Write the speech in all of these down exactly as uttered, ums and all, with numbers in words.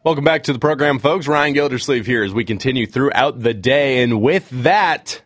Welcome back to the program, folks. Ryan Gildersleeve here as we continue throughout the day. And with that,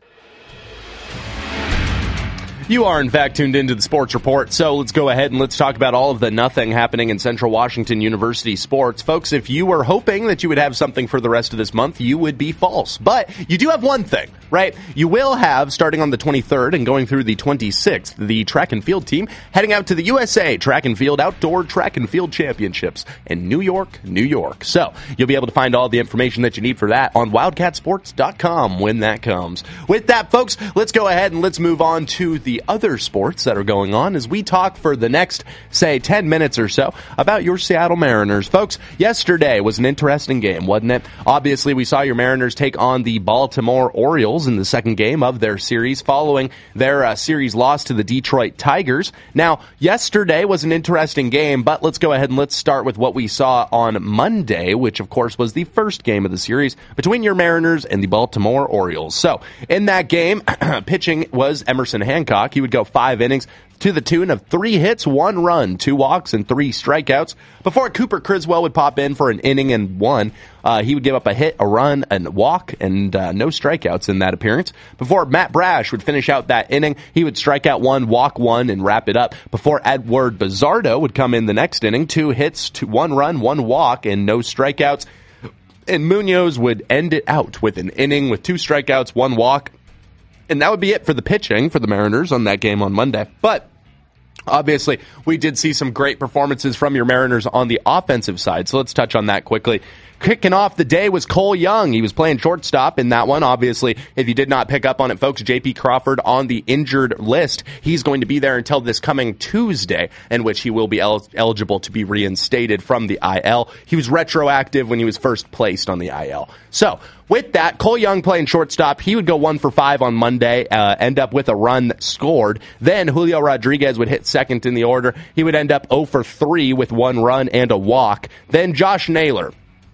you are, in fact, tuned into the Sports Report. So let's go ahead and let's talk about all of the nothing happening in Central Washington University sports. Folks, if you were hoping that you would have something for the rest of this month, you would be false. But you do have one thing, right? You will have, starting on the twenty-third and going through the twenty-sixth, the track and field team heading out to the U S A Track and Field Outdoor Track and Field Championships in New York, New York. So you'll be able to find all the information that you need for that on wildcat sports dot com when that comes. With that, folks, let's go ahead and let's move on to the other sports that are going on as we talk for the next, say, ten minutes or so about your Seattle Mariners. Folks, yesterday was an interesting game, wasn't it? Obviously, we saw your Mariners take on the Baltimore Orioles in the second game of their series following their uh, series loss to the Detroit Tigers. Now, yesterday was an interesting game, but let's go ahead and let's start with what we saw on Monday, which, of course, was the first game of the series between your Mariners and the Baltimore Orioles. So, in that game, pitching was Emerson Hancock. He would go five innings to the tune of three hits, one run, two walks, and three strikeouts. Before Cooper Criswell would pop in for an inning and one, uh, he would give up a hit, a run, a walk, and uh, no strikeouts in that appearance. Before Matt Brash would finish out that inning, he would strike out one, walk one, and wrap it up. Before Edward Bizardo would come in the next inning, two hits, two, one run, one walk, and no strikeouts. And Munoz would end it out with an inning with two strikeouts, one walk. And that would be it for the pitching for the Mariners on that game on Monday. But obviously, we did see some great performances from your Mariners on the offensive side. So let's touch on that quickly. Kicking off the day was Cole Young. He was playing shortstop in that one. Obviously, if you did not pick up on it, folks, J P Crawford on the injured list. He's going to be there until this coming Tuesday, in which he will be el- eligible to be reinstated from the I L. He was retroactive when he was first placed on the I L. So, with that, Cole Young playing shortstop, he would go one for five on Monday, uh, end up with a run scored. Then Julio Rodriguez would hit second in the order. He would end up zero for three with one run and a walk. Then Josh Naylor.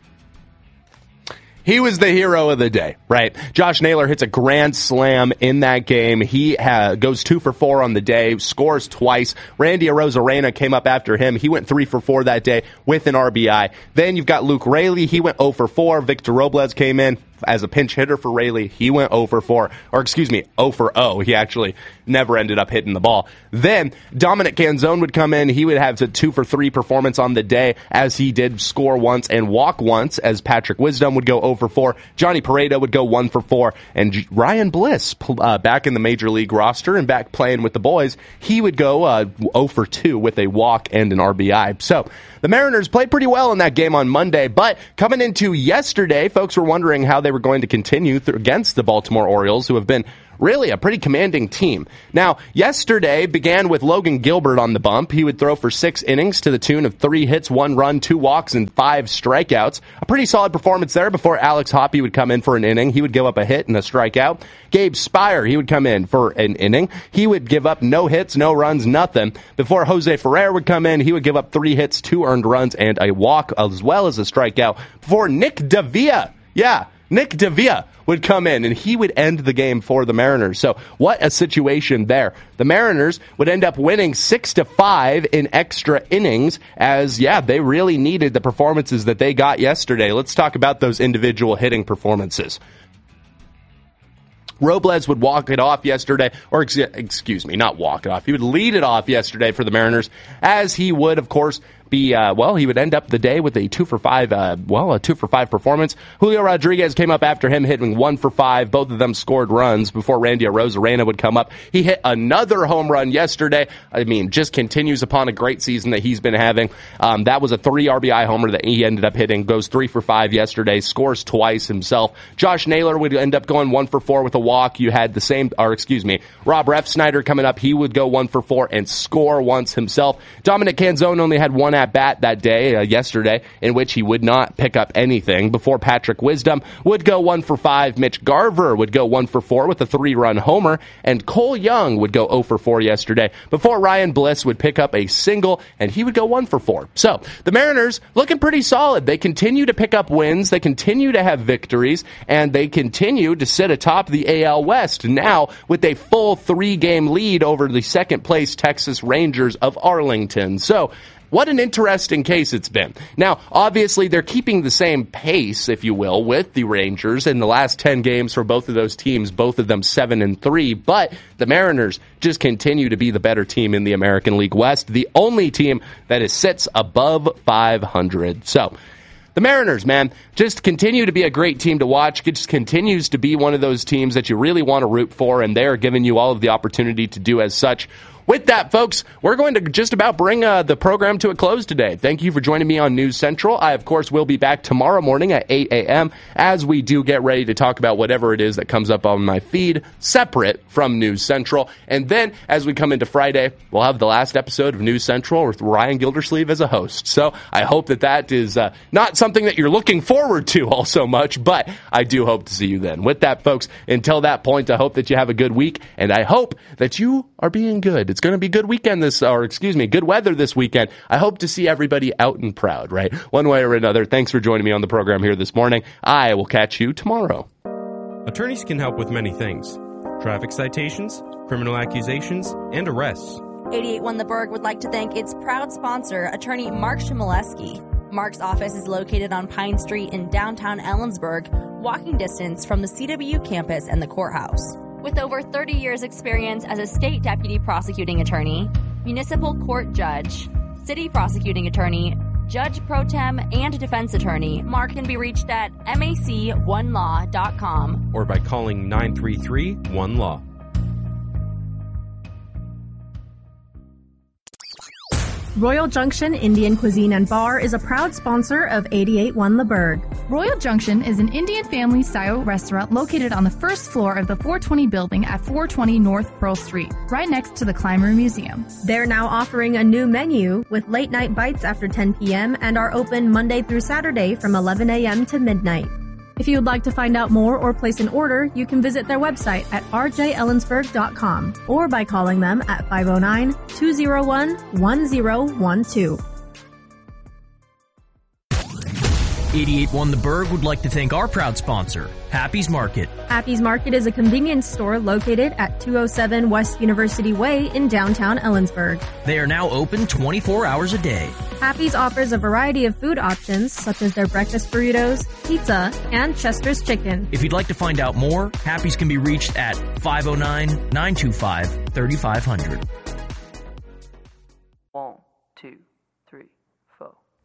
He was the hero of the day, right? Josh Naylor hits a grand slam in that game. He uh, goes two for four on the day, scores twice. Randy Arozarena came up after him. He went three for four that day with an R B I. Then you've got Luke Raley. He went zero for four. Victor Robles came in as a pinch hitter for Raley. He went zero for four, or excuse me, zero for zero. He actually never ended up hitting the ball. Then Dominic Canzone would come in. He would have a two for three performance on the day, as he did score once and walk once, as Patrick Wisdom would go zero for four. Johnny Pareto would go one for four, and Ryan Bliss, uh, back in the major league roster and back playing with the boys, he would go uh, zero for two with a walk and an R B I. So the Mariners played pretty well in that game on Monday, but coming into yesterday, folks were wondering how they were going to continue th- against the Baltimore Orioles, who have been really a pretty commanding team. Now, yesterday began with Logan Gilbert on the bump. He would throw for six innings to the tune of three hits, one run, two walks, and five strikeouts. A pretty solid performance there before Alex Hoppe would come in for an inning. He would give up a hit and a strikeout. Gabe Spire, he would come in for an inning. He would give up no hits, no runs, nothing. Before Jose Ferrer would come in, he would give up three hits, two earned runs, and a walk, as well as a strikeout. Before Nick Davia, yeah, Nick Davia would come in, and he would end the game for the Mariners. So what a situation there. The Mariners would end up winning six to five in extra innings, as, yeah, they really needed the performances that they got yesterday. Let's talk about those individual hitting performances. Robles would walk it off yesterday, or ex- excuse me, not walk it off. He would lead it off yesterday for the Mariners, as he would, of course, be, uh, well, he would end up the day with a two for five, uh, well, a two for five performance. Julio Rodriguez came up after him, hitting one for five. Both of them scored runs before Randy Arozarena would come up. He hit another home run yesterday. I mean, just continues upon a great season that he's been having. Um, that was a three R B I homer that he ended up hitting. Goes three for five yesterday, scores twice himself. Josh Naylor would end up going one for four with a walk. You had the same, or excuse me, Rob Refsnyder coming up. He would go one for four and score once himself. Dominic Canzone only had one at bat that day, uh, yesterday, in which he would not pick up anything. Before Patrick Wisdom would go one for five. Mitch Garver would go one for four with a three-run homer, and Cole Young would go zero for four yesterday. Before Ryan Bliss would pick up a single, and he would go one for four. So the Mariners looking pretty solid. They continue to pick up wins. They continue to have victories, and they continue to sit atop the A L West now with a full three-game lead over the second-place Texas Rangers of Arlington. So what an interesting case it's been. Now, obviously, they're keeping the same pace, if you will, with the Rangers in the last ten games for both of those teams, both of them seven and three, but the Mariners just continue to be the better team in the American League West, the only team that is sits above five hundred. So, the Mariners, man, just continue to be a great team to watch. It just continues to be one of those teams that you really want to root for, and they're giving you all of the opportunity to do as such. With that, folks, we're going to just about bring uh, the program to a close today. Thank you for joining me on News Central. I, of course, will be back tomorrow morning at eight a.m. as we do get ready to talk about whatever it is that comes up on my feed, separate from News Central. And then, as we come into Friday, we'll have the last episode of News Central with Ryan Gildersleeve as a host. So I hope that that is uh, not something that you're looking forward to all so much, but I do hope to see you then. With that, folks, until that point, I hope that you have a good week, and I hope that you are being good. It's going to be good weekend this, or excuse me, good weather this weekend. I hope to see everybody out and proud, right? One way or another. Thanks for joining me on the program here this morning. I will catch you tomorrow. Attorneys can help with many things. Traffic citations, criminal accusations, and arrests. eighty-eight one The Berg would like to thank its proud sponsor, attorney Mark Chmielewski. Mark's office is located on Pine Street in downtown Ellensburg, walking distance from the C W campus and the courthouse. With over thirty years experience as a state deputy prosecuting attorney, municipal court judge, city prosecuting attorney, judge pro tem, and defense attorney, Mark can be reached at M A C one law dot com or by calling nine three three one law. Royal Junction Indian Cuisine and Bar is a proud sponsor of eighty-eight one The Berg. Royal Junction is an Indian family-style restaurant located on the first floor of the four twenty building at four twenty North Pearl Street, right next to the Clymer Museum. They're now offering a new menu with late-night bites after ten p.m. and are open Monday through Saturday from eleven a.m. to midnight. If you would like to find out more or place an order, you can visit their website at r j ellensburg dot com or by calling them at five oh nine, two oh one, one oh one two. eighty-eight one The Berg would like to thank our proud sponsor, Happy's Market. Happy's Market is a convenience store located at two oh seven West University Way in downtown Ellensburg. They are now open twenty-four hours a day. Happy's offers a variety of food options such as their breakfast burritos, pizza, and Chester's chicken. If you'd like to find out more, Happy's can be reached at five oh nine, nine two five, three five zero zero. One, two.